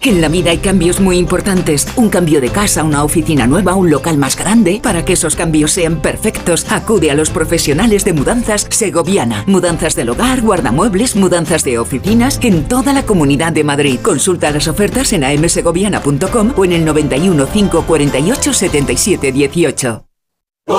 que en la vida hay cambios muy importantes. Un cambio de casa, una oficina nueva, un local más grande. Para que esos cambios sean perfectos, acude a los profesionales de Mudanzas Segoviana. Mudanzas del hogar, guardamuebles, mudanzas de oficinas en toda la Comunidad de Madrid. Consulta las ofertas en amsegoviana.com o en el 91 548 77 18.